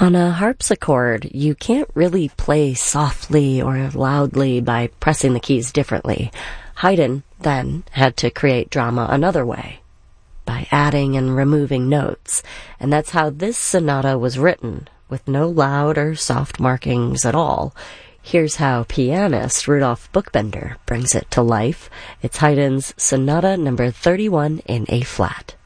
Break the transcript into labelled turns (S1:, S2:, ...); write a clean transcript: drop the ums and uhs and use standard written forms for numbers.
S1: On a harpsichord, you can't really play softly or loudly by pressing the keys differently. Haydn, then, had to create drama another way, by adding and removing notes, and that's how this sonata was written, with no loud or soft markings at all. Here's how pianist Rudolf Buchbinder brings it to life. It's Haydn's Sonata number 31 in A-flat.